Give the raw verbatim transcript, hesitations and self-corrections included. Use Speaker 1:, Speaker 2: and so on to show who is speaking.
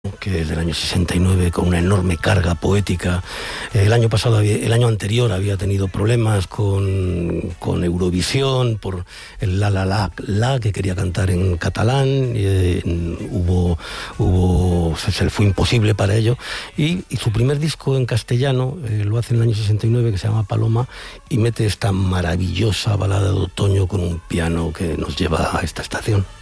Speaker 1: que es del año sesenta y nueve, con una enorme carga poética. El año pasado, había, el año anterior había tenido problemas con, con Eurovisión por el La La La La, que quería cantar en catalán. Eh, hubo, hubo, se le fue imposible para ello. Y, y su primer disco en castellano eh, lo hace en el año sesenta y nueve, que se llama Paloma, y mete esta maravillosa balada de otoño con un piano que nos lleva a esta estación.